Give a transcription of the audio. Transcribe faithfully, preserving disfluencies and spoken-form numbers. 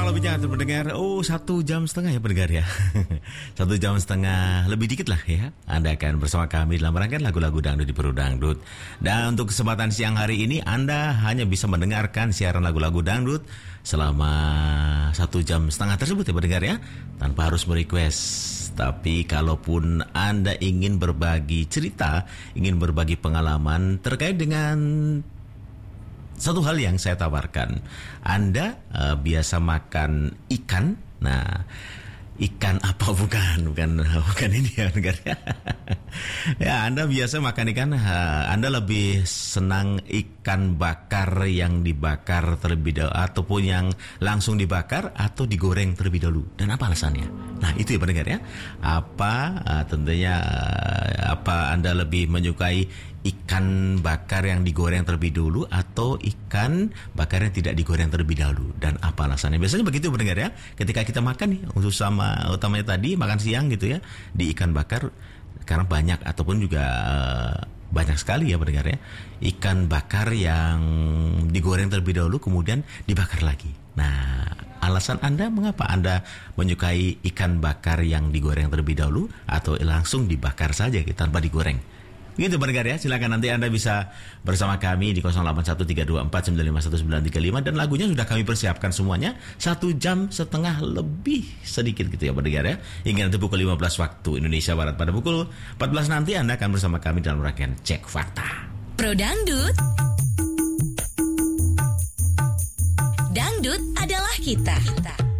kurang lebihnya pendengar. Oh, satu jam setengah ya pendengar ya. Satu jam setengah lebih dikit lah ya. Anda akan bersama kami dalam rangkaian lagu-lagu dangdut di Peru Dangdut. Dan untuk kesempatan siang hari ini Anda hanya bisa mendengarkan siaran lagu-lagu dangdut selama satu jam setengah tersebut ya pendengar ya, tanpa harus merequest. Tapi kalaupun Anda ingin berbagi cerita, ingin berbagi pengalaman terkait dengan satu hal yang saya tawarkan, Anda uh, biasa makan ikan. Nah, ikan apa bukan? Bukan bukan ini ya negara. Ya, Anda biasa makan ikan. Uh, Anda lebih senang ikan bakar yang dibakar terlebih dahulu ataupun yang langsung dibakar atau digoreng terlebih dahulu. Dan apa alasannya? Nah, itu ya pendengar ya. Apa uh, tentunya uh, apa Anda lebih menyukai ikan bakar yang digoreng terlebih dulu atau ikan bakar yang tidak digoreng terlebih dahulu, dan apa alasannya? Biasanya begitu pendengar ya. Ketika kita makan nih, untuk sama utamanya tadi makan siang gitu ya, di ikan bakar karena banyak ataupun juga uh, banyak sekali ya pendengar ya, ikan bakar yang digoreng terlebih dahulu kemudian dibakar lagi. Nah, alasan Anda mengapa Anda menyukai ikan bakar yang digoreng terlebih dahulu atau langsung dibakar saja gitu, tanpa digoreng? Gitu pendengar ya, silakan nanti Anda bisa bersama kami di nol delapan satu tiga dua empat sembilan lima satu sembilan tiga lima, dan lagunya sudah kami persiapkan semuanya satu jam setengah lebih sedikit gitu ya pendengar ya, hingga nanti pukul lima belas waktu Indonesia Barat. Pada pukul empat belas nanti Anda akan bersama kami dalam rangkaian Cek Fakta Pro Dangdut. Dangdut adalah kita.